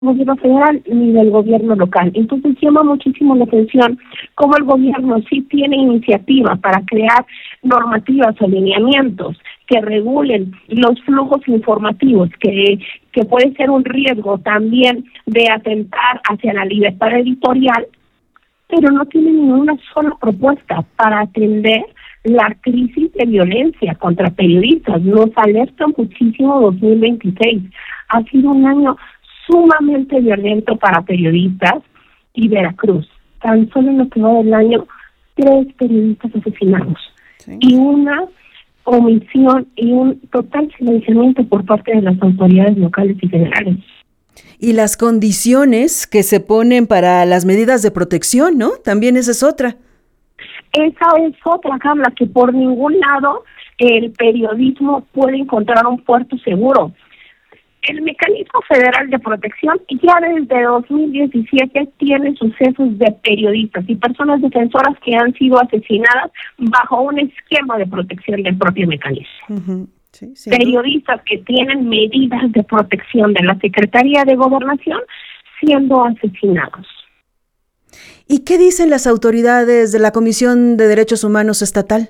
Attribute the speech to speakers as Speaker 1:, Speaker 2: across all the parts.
Speaker 1: gobierno federal ni del gobierno local. Entonces llama muchísimo la atención cómo el gobierno sí tiene iniciativa para crear normativas o lineamientos que regulen los flujos informativos, que puede ser un riesgo también de atentar hacia la libertad editorial, pero no tiene ninguna sola propuesta para atender la crisis de violencia contra periodistas. Nos alerta muchísimo 2026. Ha sido un año sumamente violento para periodistas y Veracruz. Tan solo en lo que va del año, 3 periodistas asesinados. Sí. Y una omisión y un total silenciamiento por parte de las autoridades locales y federales.
Speaker 2: Y las condiciones que se ponen para las medidas de protección, ¿no? También esa es otra.
Speaker 1: Esa es otra, Carla, que por ningún lado el periodismo puede encontrar un puerto seguro. El Mecanismo Federal de Protección ya desde 2017 tiene sucesos de periodistas y personas defensoras que han sido asesinadas bajo un esquema de protección del propio mecanismo. Uh-huh. Sí, periodistas que tienen medidas de protección de la Secretaría de Gobernación siendo asesinados.
Speaker 2: ¿Y qué dicen las autoridades de la Comisión de Derechos Humanos Estatal?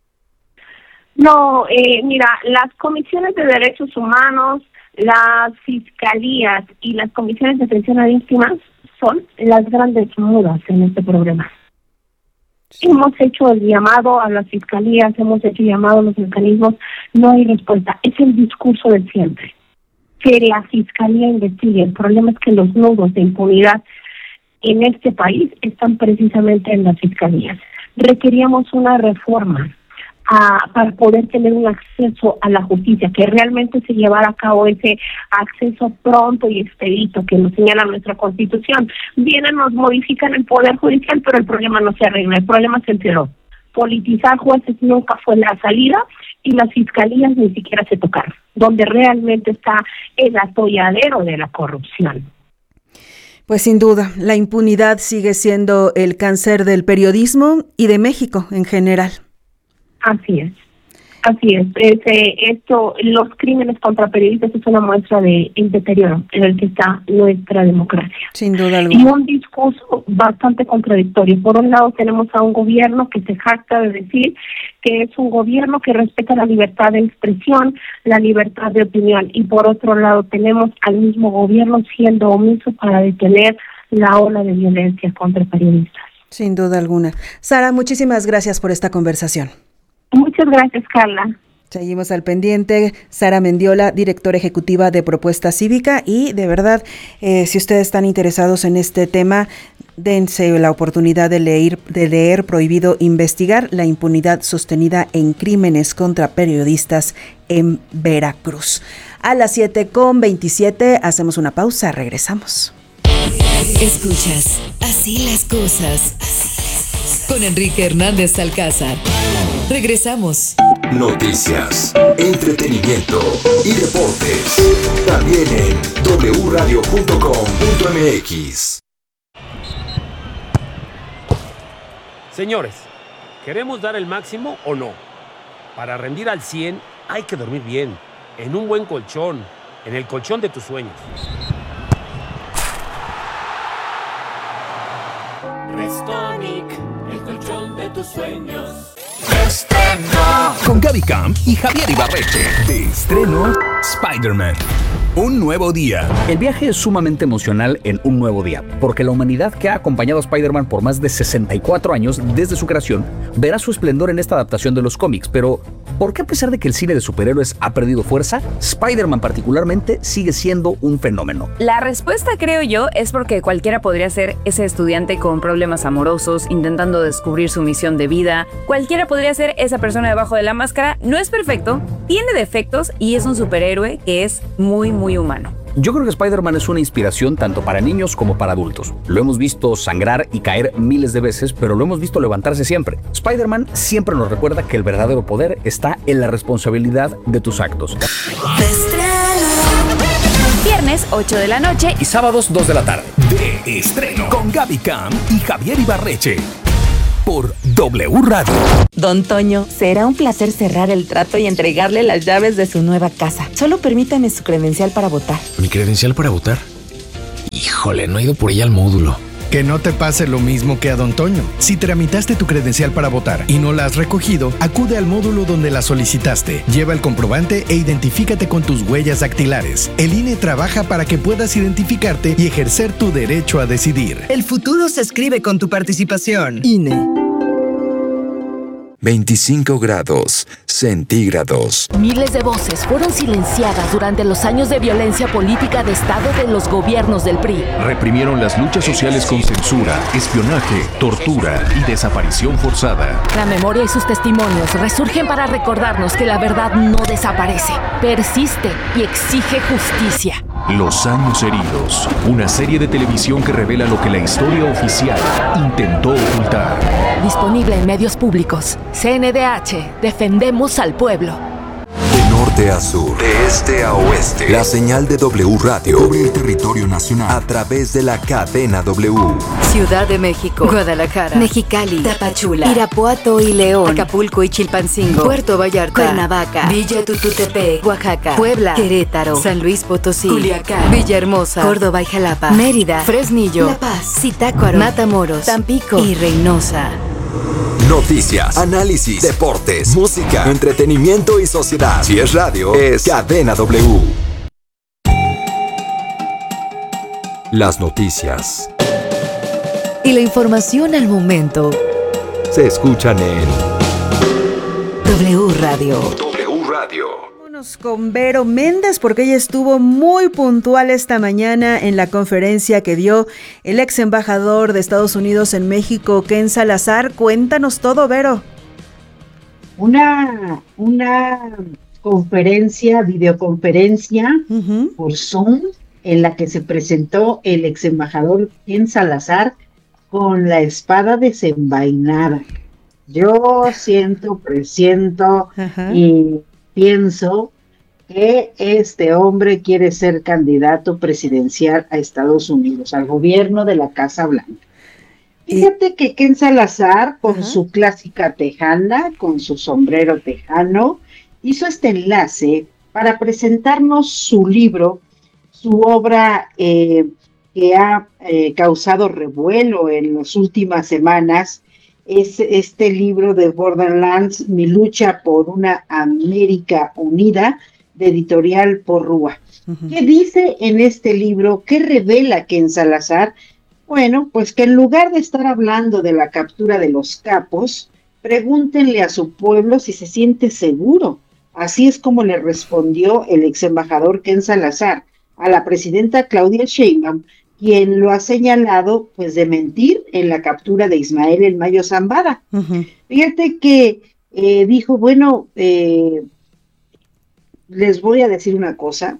Speaker 1: No, mira, las comisiones de derechos humanos, las fiscalías y las comisiones de atención a víctimas son las grandes mudas en este problema. Sí. Hemos hecho el llamado a las fiscalías, hemos hecho llamado a los mecanismos, no hay respuesta. Es el discurso de siempre, que la fiscalía investigue. El problema es que los nudos de impunidad en este país están precisamente en las fiscalías. Requeríamos una reforma para poder tener un acceso a la justicia, que realmente se llevara a cabo ese acceso pronto y expedito que nos señala nuestra Constitución. Vienen, nos modifican el Poder Judicial, pero el problema no se arregla, el problema se empeoró. Politizar jueces nunca fue la salida y las fiscalías ni siquiera se tocaron, donde realmente está el atolladero de la corrupción.
Speaker 2: Pues sin duda, la impunidad sigue siendo el cáncer del periodismo y de México en general.
Speaker 1: Así es. Los crímenes contra periodistas es una muestra de el deterioro en el que está nuestra democracia.
Speaker 2: Sin duda alguna.
Speaker 1: Y un discurso bastante contradictorio. Por un lado tenemos a un gobierno que se jacta de decir que es un gobierno que respeta la libertad de expresión, la libertad de opinión. Y por otro lado tenemos al mismo gobierno siendo omiso para detener la ola de violencia contra periodistas.
Speaker 2: Sin duda alguna. Sara, muchísimas gracias por esta conversación.
Speaker 1: Muchas gracias, Carla.
Speaker 2: Seguimos al pendiente. Sara Mendiola, directora ejecutiva de Propuesta Cívica. Y de verdad, si ustedes están interesados en este tema, dense la oportunidad de leer Prohibido Investigar, la impunidad sostenida en crímenes contra periodistas en Veracruz. A las 7:27 hacemos una pausa, regresamos.
Speaker 3: Escuchas Así las cosas con Enrique Hernández Alcázar. Regresamos.
Speaker 4: Noticias, entretenimiento y deportes. También en wradio.com.mx.
Speaker 5: Señores, ¿queremos dar el máximo o no? Para rendir al 100 hay que dormir bien, en un buen colchón, en el colchón de tus sueños.
Speaker 6: Restonic, el colchón de tus sueños.
Speaker 7: ¡Estreno! Con Gaby Camp y Javier Ibarreche. De estreno, Spider-Man. Un nuevo día.
Speaker 8: El viaje es sumamente emocional en Un Nuevo Día, porque la humanidad que ha acompañado a Spider-Man por más de 64 años desde su creación verá su esplendor en esta adaptación de los cómics. Pero, ¿por qué a pesar de que el cine de superhéroes ha perdido fuerza, Spider-Man particularmente sigue siendo un fenómeno?
Speaker 9: La respuesta, creo yo, es porque cualquiera podría ser ese estudiante con problemas amorosos, intentando descubrir su misión de vida. Cualquiera podría ser esa persona debajo de la máscara. No es perfecto, tiene defectos y es un superhéroe que es muy humano.
Speaker 8: Yo creo que Spider-Man es una inspiración tanto para niños como para adultos. Lo hemos visto sangrar y caer miles de veces, pero lo hemos visto levantarse siempre. Spider-Man siempre nos recuerda que el verdadero poder está en la responsabilidad de tus actos.
Speaker 9: Viernes 8 de la noche
Speaker 8: y sábados 2 de la tarde.
Speaker 7: De estreno con Gaby Camp y Javier Ibarreche. Por W Radio.
Speaker 10: Don Toño, será un placer cerrar el trato y entregarle las llaves de su nueva casa. Solo permítame su credencial para votar.
Speaker 11: ¿Mi credencial para votar? Híjole, no he ido por ella al módulo.
Speaker 12: Que no te pase lo mismo que a Don Toño. Si tramitaste tu credencial para votar y no la has recogido, acude al módulo donde la solicitaste. Lleva el comprobante e identifícate con tus huellas dactilares. El INE trabaja para que puedas identificarte y ejercer tu derecho a decidir.
Speaker 13: El futuro se escribe con tu participación. INE.
Speaker 4: 25 grados centígrados.
Speaker 14: Miles de voces fueron silenciadas durante los años de violencia política de Estado de los gobiernos del PRI.
Speaker 15: Reprimieron las luchas sociales con censura, espionaje, tortura y desaparición forzada.
Speaker 14: La memoria y sus testimonios resurgen para recordarnos que la verdad no desaparece, persiste y exige justicia.
Speaker 15: Los años heridos. Una serie de televisión que revela lo que la historia oficial intentó ocultar.
Speaker 14: Disponible en medios públicos. CNDH. Defendemos al pueblo.
Speaker 4: De norte a sur, de este a oeste, la señal de W Radio cubre el territorio nacional a través de la cadena W.
Speaker 16: Ciudad de México, Guadalajara, Mexicali, Tapachula, Irapuato y León, Acapulco y Chilpancingo, Puerto Vallarta, Cuernavaca, Villa Tututepec, Oaxaca, Puebla, Querétaro, San Luis Potosí, Culiacán, Villahermosa, Córdoba y Jalapa, Mérida, Fresnillo, La Paz, Zitácuaro, Matamoros, Tampico y Reynosa.
Speaker 4: Noticias, análisis, deportes, música, entretenimiento y sociedad. Si es radio, es Cadena W. Las noticias
Speaker 3: y la información al momento
Speaker 4: se escuchan en
Speaker 3: W Radio.
Speaker 4: W Radio.
Speaker 2: Con Vero Méndez, porque ella estuvo muy puntual esta mañana en la conferencia que dio el ex embajador de Estados Unidos en México, Ken Salazar. Cuéntanos todo, Vero.
Speaker 17: Una conferencia, videoconferencia por Zoom, en la que se presentó el ex embajador Ken Salazar con la espada desenvainada. Yo presiento y pienso que este hombre quiere ser candidato presidencial a Estados Unidos, al gobierno de la Casa Blanca. Fíjate que Ken Salazar, con su clásica tejana, con su sombrero tejano, hizo este enlace para presentarnos su libro, su obra que ha causado revuelo en las últimas semanas. Es este libro de Borderlands, Mi lucha por una América unida, de Editorial Porrúa. ¿Qué dice en este libro? ¿Qué revela Ken Salazar? Bueno, pues que en lugar de estar hablando de la captura de los capos, pregúntenle a su pueblo si se siente seguro. Así es como le respondió el ex embajador Ken Salazar a la presidenta Claudia Sheinbaum, quien lo ha señalado pues de mentir en la captura de Ismael El Mayo Zambada. Fíjate que dijo, bueno, les voy a decir una cosa,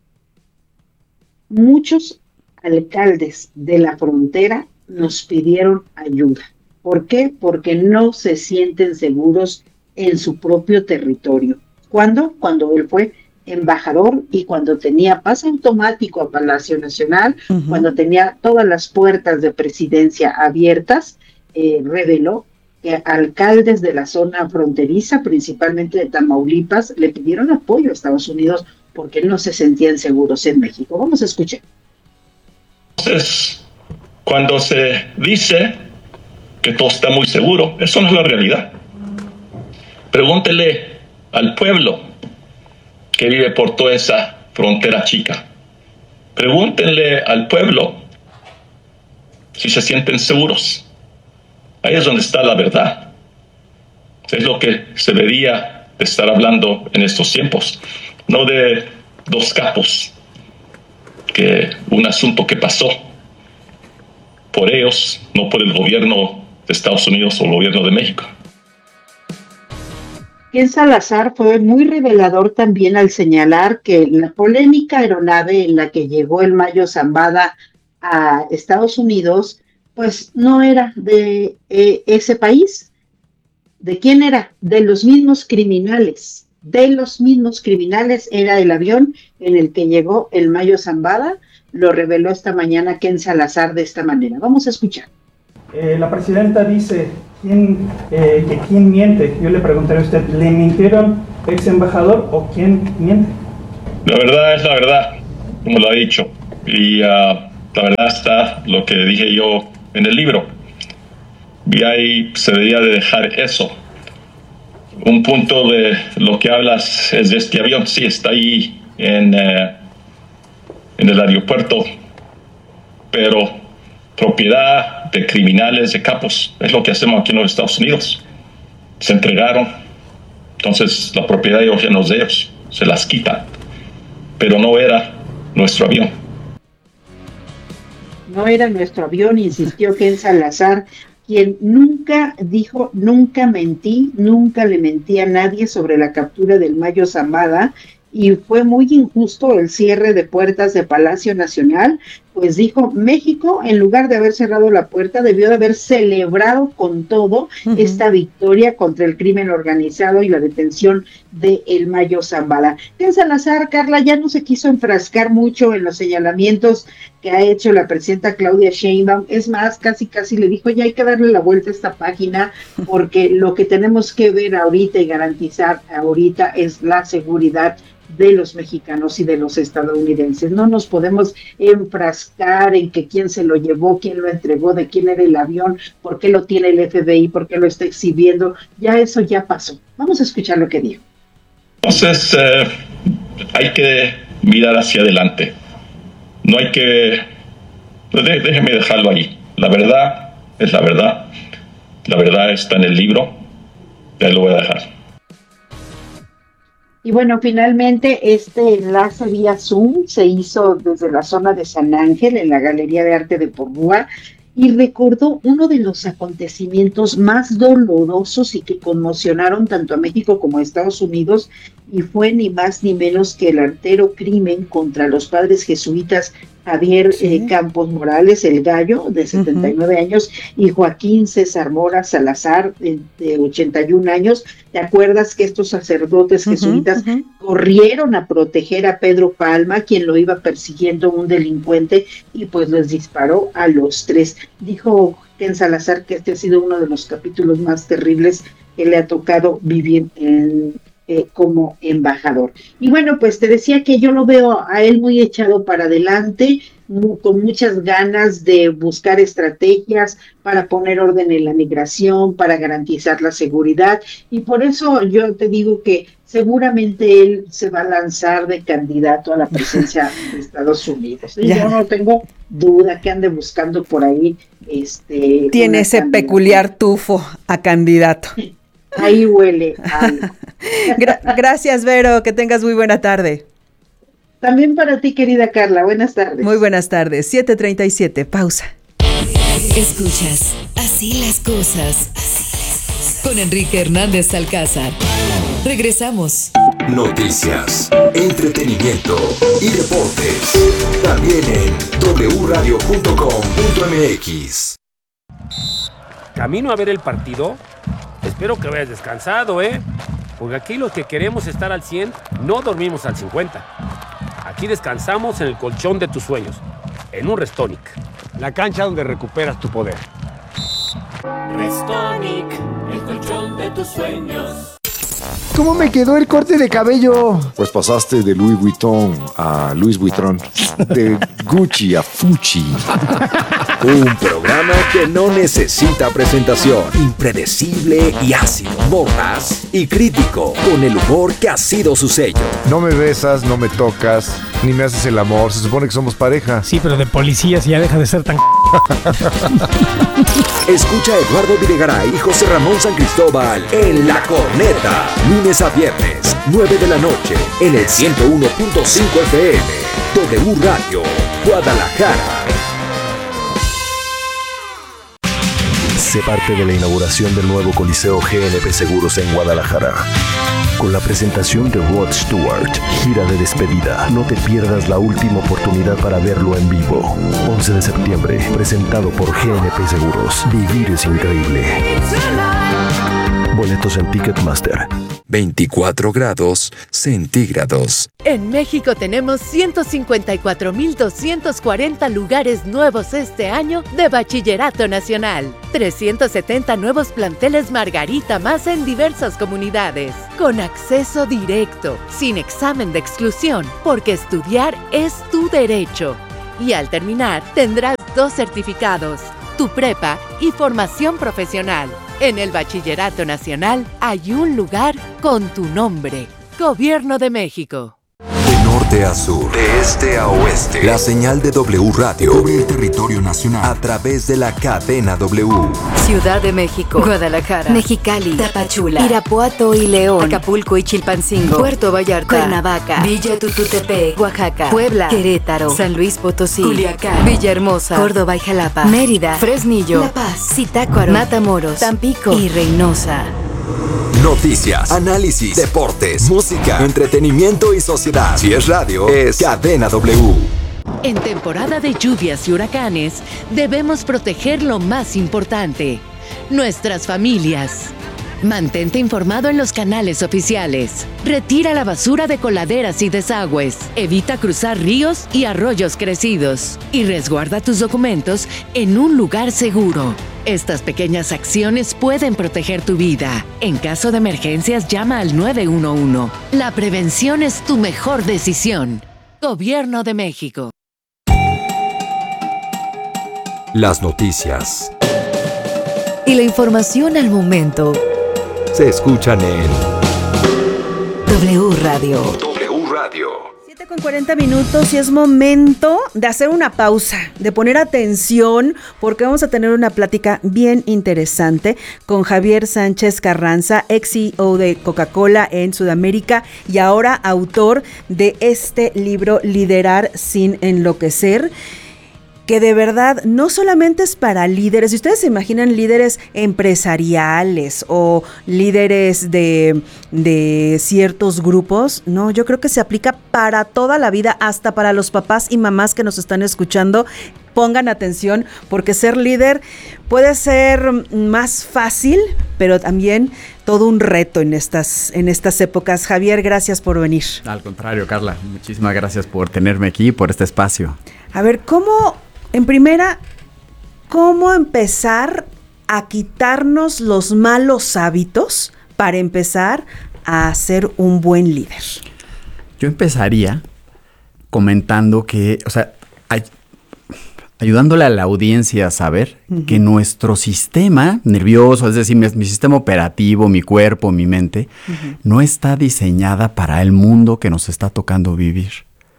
Speaker 17: muchos alcaldes de la frontera nos pidieron ayuda. ¿Por qué? Porque no se sienten seguros en su propio territorio. ¿Cuándo? Cuando él fue embajador y cuando tenía pase automático a Palacio Nacional, cuando tenía todas las puertas de presidencia abiertas, reveló que alcaldes de la zona fronteriza, principalmente de Tamaulipas, le pidieron apoyo a Estados Unidos porque no se sentían seguros en México. Vamos a escuchar.
Speaker 18: Entonces, cuando se dice que todo está muy seguro, eso no es la realidad. Pregúntele al pueblo que vive por toda esa frontera chica. Pregúntenle al pueblo si se sienten seguros. Ahí es donde está la verdad. Es lo que se debería estar hablando en estos tiempos, no de dos capos, que un asunto que pasó por ellos, no por el gobierno de Estados Unidos o el gobierno de México.
Speaker 17: Ken Salazar fue muy revelador también al señalar que la polémica aeronave en la que llegó el Mayo Zambada a Estados Unidos, pues no era de ese país. ¿De quién era? De los mismos criminales. De los mismos criminales era el avión en el que llegó el Mayo Zambada. Lo reveló esta mañana Ken Salazar de esta manera. Vamos a escuchar.
Speaker 19: La presidenta dice que quién miente. Yo le preguntaré a usted, ¿le mintieron ex embajador o quién miente?
Speaker 18: La verdad es la verdad, como lo ha dicho. Y La verdad está lo que dije yo en el libro. Y ahí se debería de dejar eso. Un punto de lo que hablas es de este avión. Sí, está ahí en el aeropuerto, pero propiedad de criminales, de capos. Es lo que hacemos aquí en los Estados Unidos. Se entregaron, entonces la propiedad ya no es de ellos, se las quitan. Pero no era nuestro avión.
Speaker 17: No era nuestro avión, insistió Ken Salazar, quien nunca dijo, nunca mentí, nunca le mentí a nadie sobre la captura del Mayo Zambada, y fue muy injusto el cierre de puertas de Palacio Nacional, pues dijo, México, en lugar de haber cerrado la puerta, debió de haber celebrado con todo esta victoria contra el crimen organizado y la detención de el Mayo Zambada. Ken Salazar, Carla, ya no se quiso enfrascar mucho en los señalamientos que ha hecho la presidenta Claudia Sheinbaum. Es más, casi le dijo, ya hay que darle la vuelta a esta página, porque lo que tenemos que ver ahorita y garantizar ahorita es la seguridad de los mexicanos y de los estadounidenses. No nos podemos enfrascar en que quién se lo llevó, quién lo entregó, de quién era el avión, por qué lo tiene el FBI, por qué lo está exhibiendo. Ya eso ya pasó. Vamos a escuchar lo que dijo.
Speaker 18: Entonces, hay que mirar hacia adelante. No hay que... Déjeme dejarlo ahí. La verdad es la verdad. La verdad está en el libro. Ya lo voy a dejar.
Speaker 17: Y bueno, finalmente este enlace vía Zoom se hizo desde la zona de San Ángel, en la Galería de Arte de Porrúa, y recordó uno de los acontecimientos más dolorosos y que conmocionaron tanto a México como a Estados Unidos, y fue ni más ni menos que el artero crimen contra los padres jesuitas Javier Campos Morales, el Gallo, de 79 años, y Joaquín César Mora Salazar, de 81 años. ¿Te acuerdas que estos sacerdotes jesuitas corrieron a proteger a Pedro Palma, quien lo iba persiguiendo un delincuente, y pues les disparó a los tres? Dijo Ken Salazar que este ha sido uno de los capítulos más terribles que le ha tocado vivir como embajador. Y bueno, pues te decía que yo lo veo a él muy echado para adelante, con muchas ganas de buscar estrategias para poner orden en la migración, para garantizar la seguridad, y por eso yo te digo que seguramente él se va a lanzar de candidato a la presidencia de Estados Unidos. Y yo no tengo duda que ande buscando por ahí.
Speaker 2: Tiene ese peculiar tufo a candidato.
Speaker 17: Ahí huele algo.
Speaker 2: Gracias, Vero, que tengas muy buena tarde.
Speaker 17: También para ti, querida Carla, buenas tardes.
Speaker 2: Muy buenas tardes, 7:37, pausa.
Speaker 3: Escuchas Así las cosas con Enrique Hernández Alcázar. Regresamos.
Speaker 4: Noticias, entretenimiento y deportes. También en wradio.com.mx.
Speaker 5: Camino a ver el partido. Espero que hayas descansado, porque aquí los que queremos estar al 100 no dormimos al 50. Aquí descansamos en el colchón de tus sueños, en un Restonic, la cancha donde recuperas tu poder.
Speaker 6: Restonic, el colchón de tus sueños.
Speaker 11: ¿Cómo me quedó el corte de cabello?
Speaker 20: Pues pasaste de Louis Vuitton a Louis Vuitton, de Gucci a Fucci.
Speaker 4: Un programa que no necesita presentación, impredecible y ácido, mordaz y crítico, con el humor que ha sido su sello.
Speaker 20: No me besas, no me tocas, ni me haces el amor, se supone que somos pareja.
Speaker 11: Sí, pero de policías ya deja de ser tan...
Speaker 4: Escucha a Eduardo Videgaray y José Ramón San Cristóbal en La Corneta, lunes a viernes, 9 de la noche, en el 101.5 FM, W Radio, Guadalajara. Sé parte de la inauguración del nuevo Coliseo GNP Seguros en Guadalajara. Con la presentación de Rod Stewart, gira de despedida. No te pierdas la última oportunidad para verlo en vivo. 11 de septiembre, presentado por GNP Seguros. Vivir es increíble. Boletos en Ticketmaster. 24 grados centígrados.
Speaker 14: En México tenemos 154,240 lugares nuevos este año de Bachillerato Nacional. 370 nuevos planteles Margarita más en diversas comunidades. Con acceso directo, sin examen de exclusión, porque estudiar es tu derecho. Y al terminar, tendrás 2 certificados, tu prepa y formación profesional. En el Bachillerato Nacional hay un lugar con tu nombre. Gobierno de México.
Speaker 21: De norte a sur, de este a oeste, la señal de W Radio cubre el territorio nacional a través de la cadena W.
Speaker 16: Ciudad de México, Guadalajara, Mexicali, Tapachula, Irapuato y León, Acapulco y Chilpancingo, Puerto Vallarta, Cuernavaca, Villa Tututepec, Oaxaca, Puebla, Querétaro, San Luis Potosí, Culiacán, Villahermosa, Córdoba y Jalapa, Mérida, Fresnillo, La Paz, Zitácuaro, Matamoros, Tampico y Reynosa.
Speaker 21: Noticias, análisis, deportes, música, entretenimiento y sociedad. Si es radio, es Cadena W.
Speaker 14: En temporada de lluvias y huracanes, debemos proteger lo más importante, nuestras familias. Mantente informado en los canales oficiales. Retira la basura de coladeras y desagües. Evita cruzar ríos y arroyos crecidos. Y resguarda tus documentos en un lugar seguro. Estas pequeñas acciones pueden proteger tu vida. En caso de emergencias, llama al 911. La prevención es tu mejor decisión. Gobierno de México.
Speaker 21: Las noticias.
Speaker 3: Y la información al momento.
Speaker 21: Se escuchan en
Speaker 3: W Radio.
Speaker 21: W Radio.
Speaker 2: 7:40 y es momento de hacer una pausa, de poner atención, porque vamos a tener una plática bien interesante con Javier Sánchez Carranza, ex CEO de Coca-Cola en Sudamérica y ahora autor de este libro Liderar sin enloquecer, que de verdad no solamente es para líderes. Si ustedes se imaginan líderes empresariales o líderes de ciertos grupos, no, yo creo que se aplica para toda la vida, hasta para los papás y mamás que nos están escuchando. Pongan atención, porque ser líder puede ser más fácil, pero también todo un reto en estas épocas. Javier, gracias por venir.
Speaker 22: Al contrario, Carla, muchísimas gracias por tenerme aquí, por este espacio.
Speaker 2: A ver, ¿cómo empezar a quitarnos los malos hábitos para empezar a ser un buen líder?
Speaker 22: Yo empezaría comentando que, ayudándole a la audiencia a saber que nuestro sistema nervioso, es decir, mi sistema operativo, mi cuerpo, mi mente, no está diseñada para el mundo que nos está tocando vivir.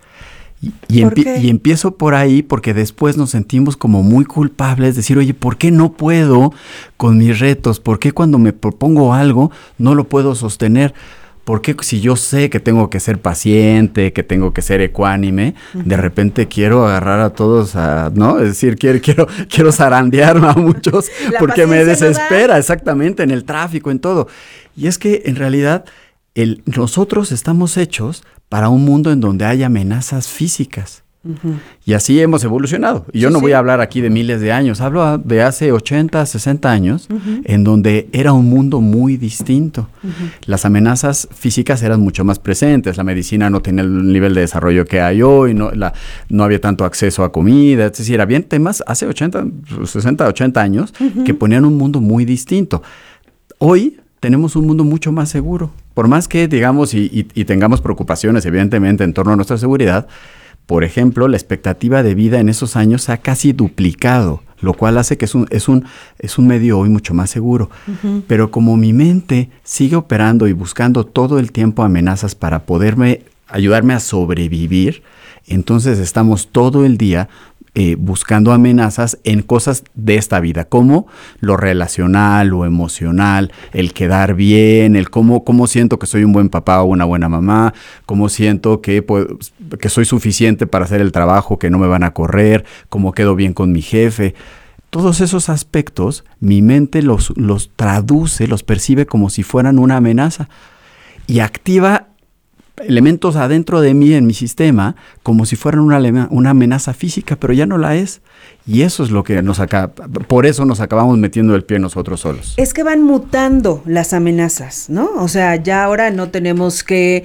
Speaker 22: Y empiezo por ahí porque después nos sentimos como muy culpables, decir, oye, ¿por qué no puedo con mis retos? ¿Por qué cuando me propongo algo no lo puedo sostener? ¿Por qué si yo sé que tengo que ser paciente, que tengo que ser ecuánime, de repente quiero agarrar a todos, ¿no? Es decir, quiero zarandearme a muchos porque me desespera, exactamente, en el tráfico, en todo. Y es que en realidad nosotros estamos hechos para un mundo en donde hay amenazas físicas. Y así hemos evolucionado. Y yo no voy a hablar aquí de miles de años, hablo de hace 80, 60 años, en donde era un mundo muy distinto. Las amenazas físicas eran mucho más presentes, la medicina no tenía el nivel de desarrollo que hay hoy, no había tanto acceso a comida, es decir, habían temas hace 60, 80 años que ponían un mundo muy distinto. Hoy tenemos un mundo mucho más seguro. Por más que, digamos, y tengamos preocupaciones, evidentemente, en torno a nuestra seguridad, por ejemplo, la expectativa de vida en esos años se ha casi duplicado, lo cual hace que es un medio hoy mucho más seguro. Pero como mi mente sigue operando y buscando todo el tiempo amenazas para ayudarme a sobrevivir, entonces estamos todo el día buscando amenazas en cosas de esta vida, como lo relacional, lo emocional, el quedar bien, el cómo siento que soy un buen papá o una buena mamá, cómo siento que soy suficiente para hacer el trabajo, que no me van a correr, cómo quedo bien con mi jefe. Todos esos aspectos, mi mente los traduce, los percibe como si fueran una amenaza y activa elementos adentro de mí, en mi sistema, como si fueran una amenaza física, pero ya no la es. Y eso es lo que por eso nos acabamos metiendo el pie nosotros solos.
Speaker 2: Es que van mutando las amenazas, ¿no? O sea, ya ahora no tenemos que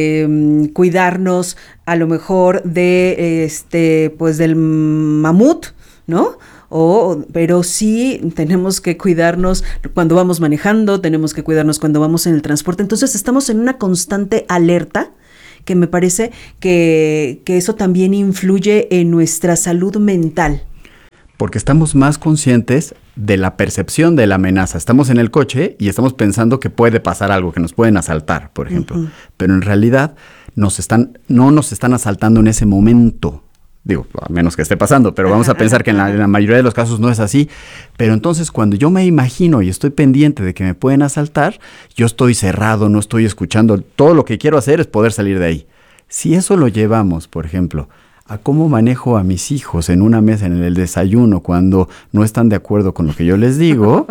Speaker 2: cuidarnos a lo mejor de del mamut, ¿no? Pero sí tenemos que cuidarnos cuando vamos manejando, tenemos que cuidarnos cuando vamos en el transporte. Entonces estamos en una constante alerta que me parece que eso también influye en nuestra salud mental.
Speaker 22: Porque estamos más conscientes de la percepción de la amenaza. Estamos en el coche y estamos pensando que puede pasar algo, que nos pueden asaltar, por ejemplo. Uh-huh. Pero en realidad no nos están asaltando en ese momento. Digo, a menos que esté pasando, pero vamos a pensar que en la mayoría de los casos no es así. Pero entonces cuando yo me imagino y estoy pendiente de que me pueden asaltar, yo estoy cerrado, no estoy escuchando. Todo lo que quiero hacer es poder salir de ahí. Si eso lo llevamos, por ejemplo, a cómo manejo a mis hijos en una mesa, en el desayuno, cuando no están de acuerdo con lo que yo les digo,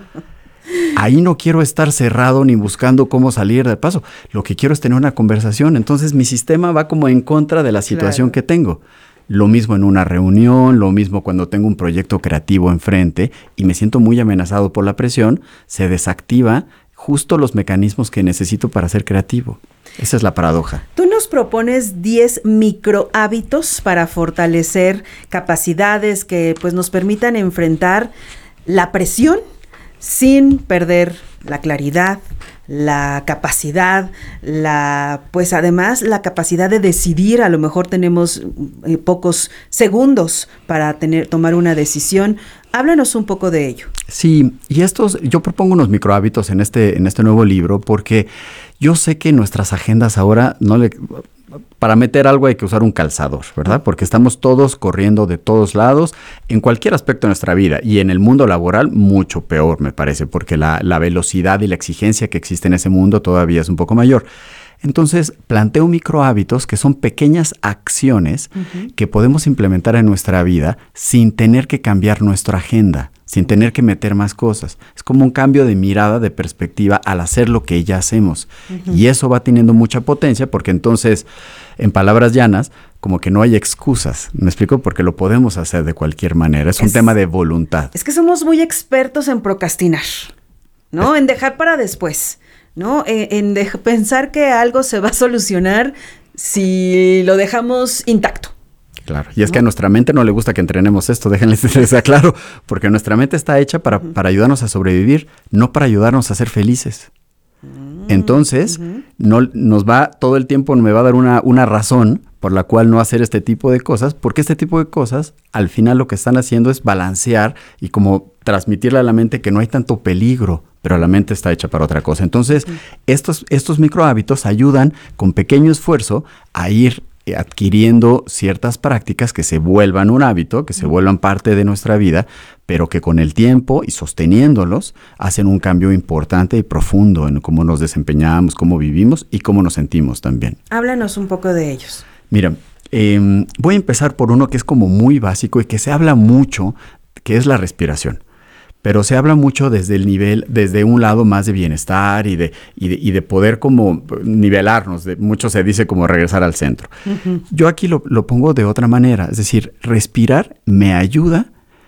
Speaker 22: ahí no quiero estar cerrado ni buscando cómo salir del paso. Lo que quiero es tener una conversación. Entonces mi sistema va como en contra de la situación que tengo. Lo mismo en una reunión, lo mismo cuando tengo un proyecto creativo enfrente y me siento muy amenazado por la presión, se desactiva justo los mecanismos que necesito para ser creativo. Esa es la paradoja.
Speaker 2: Tú nos propones 10 microhábitos para fortalecer capacidades que pues nos permitan enfrentar la presión sin perder la claridad, la capacidad, pues además la capacidad de decidir. A lo mejor tenemos pocos segundos para tomar una decisión. Háblanos un poco de ello.
Speaker 22: Sí, y yo propongo unos microhábitos en este nuevo libro porque yo sé que nuestras agendas ahora para meter algo hay que usar un calzador, ¿verdad? Porque estamos todos corriendo de todos lados en cualquier aspecto de nuestra vida y en el mundo laboral mucho peor, me parece, porque la velocidad y la exigencia que existe en ese mundo todavía es un poco mayor. Entonces, planteo microhábitos que son pequeñas acciones que podemos implementar en nuestra vida sin tener que cambiar nuestra agenda, sin tener que meter más cosas. Es como un cambio de mirada, de perspectiva al hacer lo que ya hacemos. Y eso va teniendo mucha potencia porque entonces, en palabras llanas, como que no hay excusas. ¿Me explico? Porque lo podemos hacer de cualquier manera. Es un tema de voluntad.
Speaker 2: Es que somos muy expertos en procrastinar, ¿no? En dejar para después, ¿no? En pensar que algo se va a solucionar si lo dejamos intacto.
Speaker 22: Claro, y es que a nuestra mente no le gusta que entrenemos esto, déjenles claro, porque nuestra mente está hecha para ayudarnos a sobrevivir, no para ayudarnos a ser felices. Entonces, no nos va todo el tiempo, me va a dar una razón por la cual no hacer este tipo de cosas, porque este tipo de cosas, al final lo que están haciendo es balancear y como transmitirle a la mente que no hay tanto peligro, pero la mente está hecha para otra cosa. Entonces, estos microhábitos ayudan con pequeño esfuerzo a ir adquiriendo ciertas prácticas que se vuelvan un hábito, que se vuelvan parte de nuestra vida, pero que con el tiempo y sosteniéndolos hacen un cambio importante y profundo en cómo nos desempeñamos, cómo vivimos y cómo nos sentimos también.
Speaker 2: Háblanos un poco de ellos.
Speaker 22: Mira, voy a empezar por uno que es como muy básico y que se habla mucho, que es la respiración. Pero se habla mucho desde un lado más de bienestar y de poder como nivelarnos. Mucho se dice como regresar al centro. Yo aquí lo pongo de otra manera. Es decir, respirar me ayuda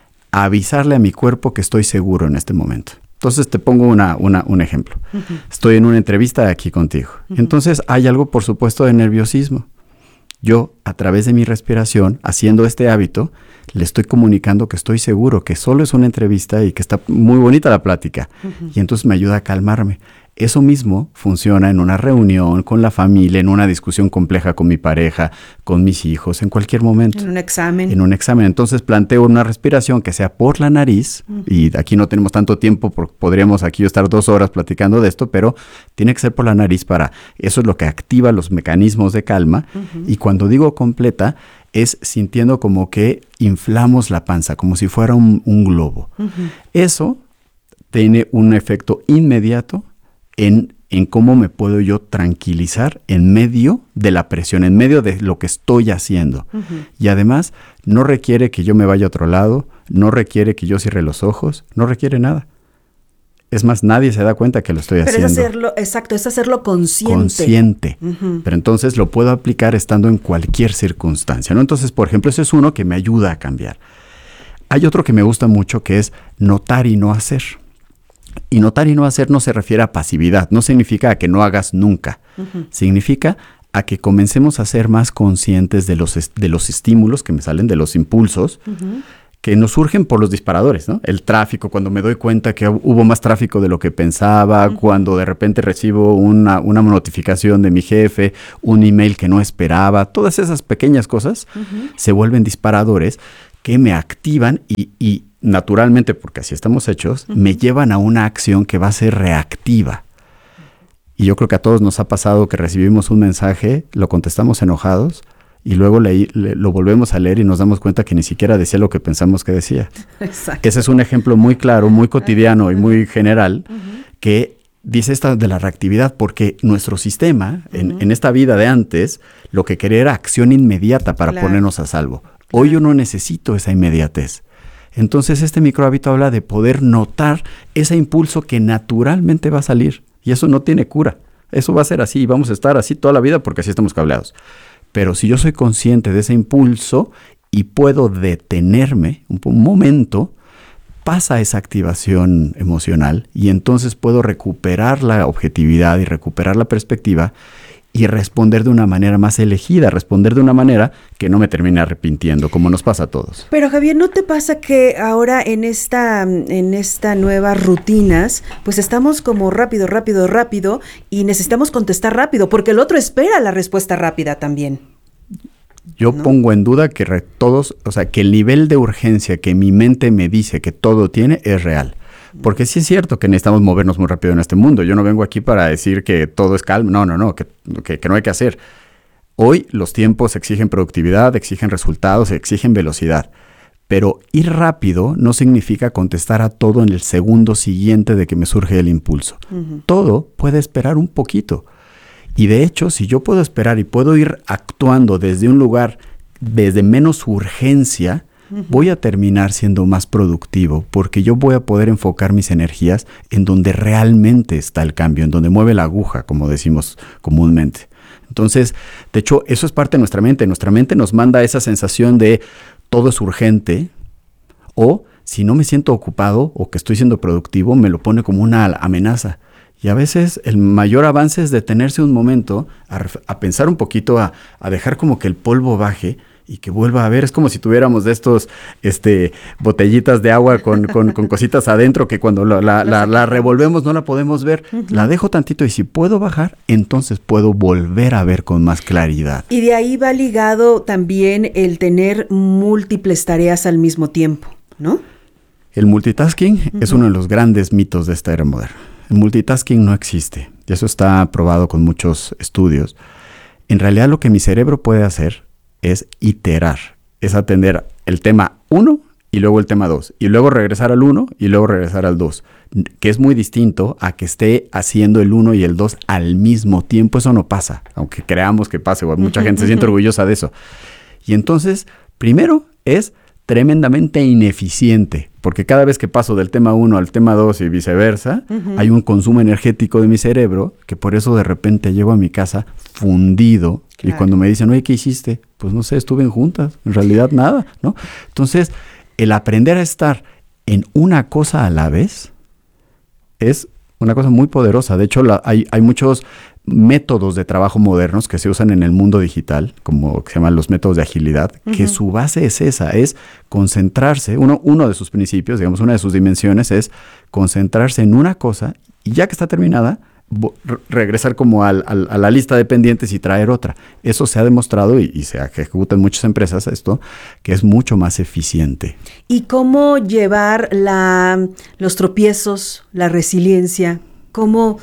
Speaker 22: a avisarle a mi cuerpo que estoy seguro en este momento. Entonces te pongo un ejemplo. Estoy en una entrevista aquí contigo. Entonces hay algo, por supuesto, de nerviosismo. Yo, a través de mi respiración, haciendo este hábito, le estoy comunicando que estoy seguro, que solo es una entrevista y que está muy bonita la plática. Y entonces me ayuda a calmarme. Eso mismo funciona en una reunión, con la familia, en una discusión compleja con mi pareja, con mis hijos, en cualquier momento.
Speaker 2: En un examen.
Speaker 22: En un examen. Entonces planteo una respiración que sea por la nariz, y aquí no tenemos tanto tiempo, podríamos aquí estar 2 horas platicando de esto, pero tiene que ser por la nariz eso es lo que activa los mecanismos de calma. Y cuando digo completa, es sintiendo como que inflamos la panza, como si fuera un globo. Eso tiene un efecto inmediato en cómo me puedo yo tranquilizar en medio de la presión, en medio de lo que estoy haciendo. Y además, no requiere que yo me vaya a otro lado, no requiere que yo cierre los ojos, no requiere nada. Es más, nadie se da cuenta que lo estoy haciendo.
Speaker 2: Pero es hacerlo consciente.
Speaker 22: Consciente. Pero entonces lo puedo aplicar estando en cualquier circunstancia, ¿no? Entonces, por ejemplo, ese es uno que me ayuda a cambiar. Hay otro que me gusta mucho que es notar y no hacer. Y notar y no hacer no se refiere a pasividad, no significa a que no hagas nunca. Significa a que comencemos a ser más conscientes de los estímulos que me salen, de los impulsos, que nos surgen por los disparadores, ¿no? El tráfico, cuando me doy cuenta que hubo más tráfico de lo que pensaba, cuando de repente recibo una notificación de mi jefe, un email que no esperaba, todas esas pequeñas cosas se vuelven disparadores que me activan y naturalmente, porque así estamos hechos, me llevan a una acción que va a ser reactiva. Y yo creo que a todos nos ha pasado que recibimos un mensaje, lo contestamos enojados, y luego lo volvemos a leer y nos damos cuenta que ni siquiera decía lo que pensamos que decía. Exacto. Ese es un ejemplo muy claro, muy cotidiano y muy general que dice esta de la reactividad, porque nuestro sistema, en esta vida de antes, lo que quería era acción inmediata para ponernos a salvo. Hoy yo no necesito esa inmediatez. Entonces este microhábito habla de poder notar ese impulso que naturalmente va a salir. Y eso no tiene cura. Eso va a ser así y vamos a estar así toda la vida porque así estamos cableados. Pero si yo soy consciente de ese impulso y puedo detenerme un momento, pasa esa activación emocional y entonces puedo recuperar la objetividad y recuperar la perspectiva y responder de una manera más elegida, responder de una manera que no me termine arrepintiendo, como nos pasa a todos.
Speaker 2: Pero Javier, ¿no te pasa que ahora en esta nuevas rutinas, pues estamos como rápido y necesitamos contestar rápido, porque el otro espera la respuesta rápida también?
Speaker 22: Yo pongo en duda que que el nivel de urgencia que mi mente me dice que todo tiene es real. Porque sí es cierto que necesitamos movernos muy rápido en este mundo. Yo no vengo aquí para decir que todo es calmo. No, que no hay que hacer. Hoy los tiempos exigen productividad, exigen resultados, exigen velocidad. Pero ir rápido no significa contestar a todo en el segundo siguiente de que me surge el impulso. Todo puede esperar un poquito. Y de hecho, si yo puedo esperar y puedo ir actuando desde un lugar, desde menos urgencia, voy a terminar siendo más productivo porque yo voy a poder enfocar mis energías en donde realmente está el cambio, en donde mueve la aguja, como decimos comúnmente. Entonces, de hecho, eso es parte de nuestra mente. Nuestra mente nos manda esa sensación de todo es urgente, o si no me siento ocupado o que estoy siendo productivo, me lo pone como una amenaza. Y a veces el mayor avance es detenerse un momento, a pensar un poquito, a dejar como que el polvo baje y que vuelva a ver. Es como si tuviéramos de estos botellitas de agua con cositas adentro que cuando la revolvemos no la podemos ver. La dejo tantito y si puedo bajar, entonces puedo volver a ver con más claridad.
Speaker 2: Y de ahí va ligado también el tener múltiples tareas al mismo tiempo, ¿no?
Speaker 22: El multitasking es uno de los grandes mitos de esta era moderna. El multitasking no existe y eso está probado con muchos estudios. En realidad lo que mi cerebro puede hacer es iterar, es atender el tema 1 y luego el tema 2, y luego regresar al 1 y luego regresar al 2, que es muy distinto a que esté haciendo el 1 y el 2 al mismo tiempo. Eso no pasa, aunque creamos que pase, o mucha gente se siente orgullosa de eso. Y entonces, primero es tremendamente ineficiente, porque cada vez que paso del tema 1 al tema 2 y viceversa, hay un consumo energético de mi cerebro, que por eso de repente llego a mi casa fundido. Claro. Y cuando me dicen, oye, ¿qué hiciste? Pues no sé, estuve en juntas, en realidad nada, ¿no? Entonces, el aprender a estar en una cosa a la vez es una cosa muy poderosa. De hecho, hay muchos métodos de trabajo modernos que se usan en el mundo digital, como que se llaman los métodos de agilidad, que su base es esa, es concentrarse. Uno de sus principios, digamos, una de sus dimensiones es concentrarse en una cosa y ya que está terminada, regresar como a la lista de pendientes y traer otra. Eso se ha demostrado y se ejecuta en muchas empresas esto, que es mucho más eficiente.
Speaker 2: ¿Y cómo llevar los tropiezos, la resiliencia? ¿Cómo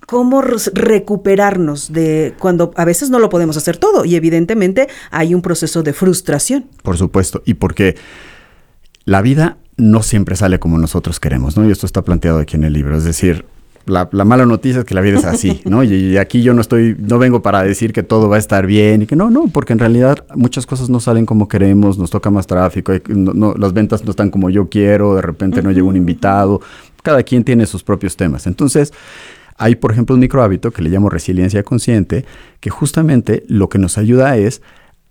Speaker 2: recuperarnos de cuando a veces no lo podemos hacer todo? Y evidentemente hay un proceso de frustración.
Speaker 22: Por supuesto, y porque la vida no siempre sale como nosotros queremos, ¿no? Y esto está planteado aquí en el libro, es decir, la mala noticia es que la vida es así, ¿no? Y aquí yo no vengo para decir que todo va a estar bien y que no, porque en realidad muchas cosas no salen como queremos, nos toca más tráfico, las ventas no están como yo quiero, de repente no llega un invitado, cada quien tiene sus propios temas. Entonces, hay, por ejemplo, un microhábito que le llamo resiliencia consciente, que justamente lo que nos ayuda es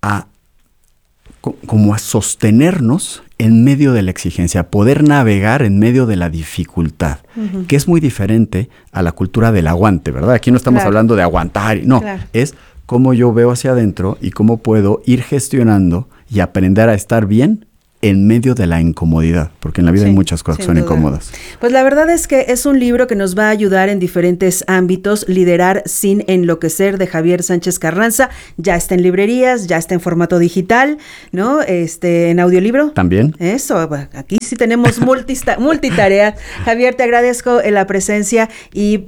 Speaker 22: como a sostenernos en medio de la exigencia, a poder navegar en medio de la dificultad, que es muy diferente a la cultura del aguante, ¿verdad? Aquí no estamos hablando de aguantar, no, es cómo yo veo hacia adentro y cómo puedo ir gestionando y aprender a estar bien en medio de la incomodidad, porque en la vida hay muchas cosas que son incómodas.
Speaker 2: Pues la verdad es que es un libro que nos va a ayudar en diferentes ámbitos. Liderar sin enloquecer, de Javier Sánchez Carranza. Ya está en librerías, ya está en formato digital, ¿no? En audiolibro.
Speaker 22: También.
Speaker 2: Eso, aquí sí tenemos multitarea. Javier, te agradezco la presencia y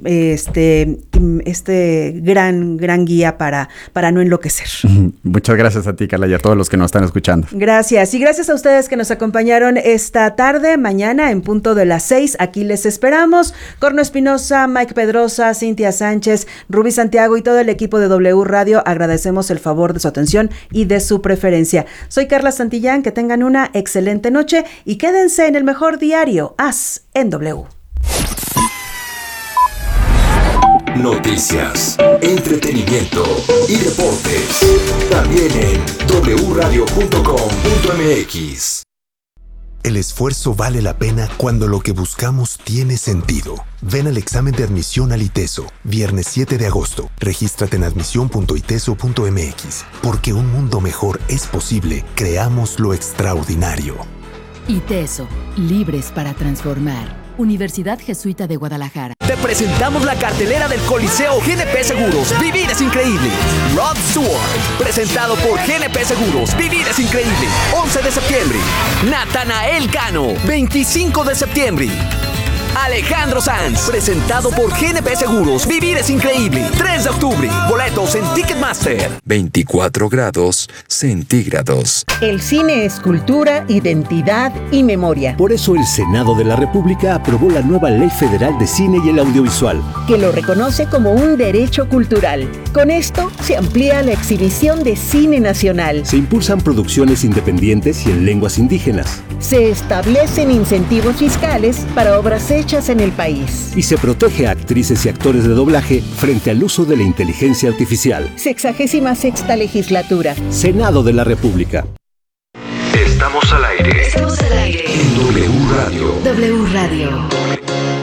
Speaker 2: gran guía para no enloquecer.
Speaker 22: Muchas gracias a ti, Carla, y a todos los que nos están escuchando.
Speaker 2: Gracias. Y gracias a ustedes que nos acompañaron esta tarde. Mañana en punto de las 6, aquí les esperamos. Corno Espinosa, Mike Pedrosa, Cintia Sánchez, Rubí Santiago y todo el equipo de W Radio, agradecemos el favor de su atención y de su preferencia. Soy Carla Santillán, que tengan una excelente noche y quédense en el mejor diario, As en W.
Speaker 21: Noticias, entretenimiento y deportes. También en wradio.com.mx.
Speaker 1: El esfuerzo vale la pena cuando lo que buscamos tiene sentido. Ven al examen de admisión al ITESO, viernes 7 de agosto. Regístrate en admisión.iteso.mx. Porque un mundo mejor es posible, creamos lo extraordinario.
Speaker 9: ITESO, libres para transformar. Universidad Jesuita de Guadalajara.
Speaker 23: Te presentamos la cartelera del Coliseo GNP Seguros. Vivir es increíble. Rod Stewart, presentado por GNP Seguros. Vivir es increíble. 11 de septiembre. Natanael Cano, 25 de septiembre. Alejandro Sanz, presentado por GNP Seguros. Vivir es increíble. 3 de octubre. Boletos en Ticketmaster.
Speaker 21: 24 grados centígrados.
Speaker 24: El cine es cultura, identidad y memoria.
Speaker 25: Por eso el Senado de la República aprobó la nueva Ley Federal de Cine y el Audiovisual,
Speaker 24: que lo reconoce como un derecho cultural. Con esto se amplía la exhibición de cine nacional.
Speaker 25: Se impulsan producciones independientes y en lenguas indígenas.
Speaker 24: Se establecen incentivos fiscales para obras hechas en el país.
Speaker 25: Y se protege a actrices y actores de doblaje frente al uso de la inteligencia artificial.
Speaker 24: 66ª legislatura.
Speaker 25: Senado de la República.
Speaker 21: Estamos al aire.
Speaker 3: Estamos al aire.
Speaker 21: En W Radio.
Speaker 3: W Radio.